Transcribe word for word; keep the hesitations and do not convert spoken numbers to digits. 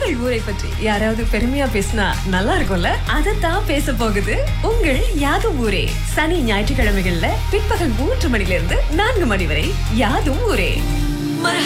உங்கள் ஊரை பற்றி யாராவது பெருமையா பேசினா நல்லா இருக்கும்ல? அதைத்தான் பேச போகுது உங்கள் யாதும் ஊரே. சனி ஞாயிற்றுக்கிழமைகள்ல பிற்பகல் மூன்று மணில இருந்து நான்கு மணி வரை யாதும் ஊரே.